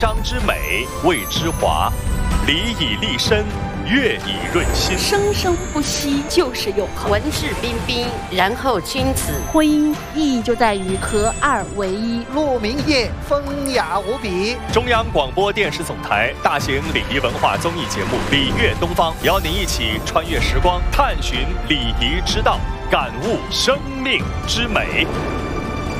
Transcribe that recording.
章之美，谓之华；礼以立身，乐以润心。 生生不息就是永恒。 文质彬彬，然后君子。 婚姻意义就在于合二为一。 鹿鸣夜，风雅无比。 中央广播电视总台大型礼仪文化综艺节目《礼乐东方》，邀您一起穿越时光，探寻礼仪之道，感悟生命之美。